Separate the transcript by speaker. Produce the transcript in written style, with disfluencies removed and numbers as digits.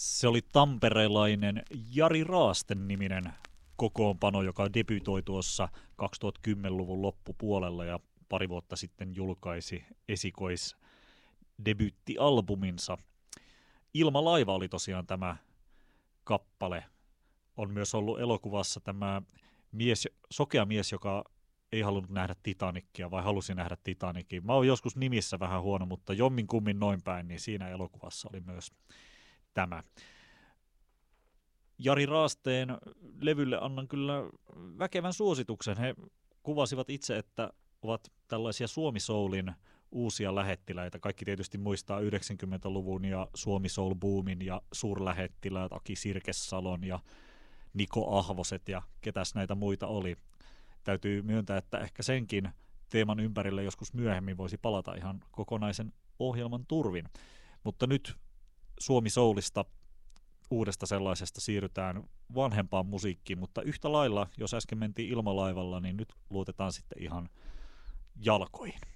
Speaker 1: Se oli tamperelainen Jari Raasten-niminen kokoonpano, joka debytoi tuossa 2010-luvun loppupuolella ja pari vuotta sitten julkaisi esikoisdebyyttialbuminsa. Ilma laiva oli tosiaan tämä kappale. On myös ollut elokuvassa tämä sokea mies, joka ei halunnut nähdä Titanicia vai halusi nähdä Titanicia. Mä oon joskus nimissä vähän huono, mutta jommin kummin noin päin, niin siinä elokuvassa oli myös tämä. Jari Raasteen levylle annan kyllä väkevän suosituksen. He kuvasivat itse, että ovat tällaisia Suomi-soulin uusia lähettiläitä. Kaikki tietysti muistaa 90-luvun ja Suomi-soul-boomin ja suurlähettiläät Aki Sirkessalon ja Niko Ahvoset ja ketäs näitä muita oli. Täytyy myöntää, että ehkä senkin teeman ympärille joskus myöhemmin voisi palata ihan kokonaisen ohjelman turvin. Mutta nyt Suomi-soulista uudesta sellaisesta siirrytään vanhempaan musiikkiin, mutta yhtä lailla, jos äsken mentiin ilmalaivalla, niin nyt luotetaan sitten ihan jalkoihin.